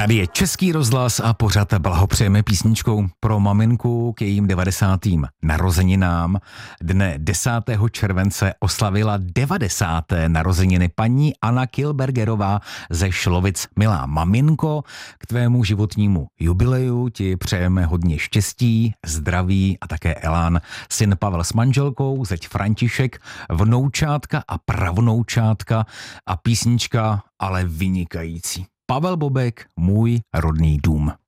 Tady je Český rozhlas a pořad blahopřejeme písničkou pro maminku k jejím 90. narozeninám. Dne 10. července oslavila 90. narozeniny paní Anna Kilbergerová ze Šlovic. Milá maminko, k tvému životnímu jubileu ti přejeme hodně štěstí, zdraví a také elán. Syn Pavel s manželkou, zeť František, vnoučátka a pravnoučátka a písnička ale vynikající. Pavel Bobek, Můj rodný dům.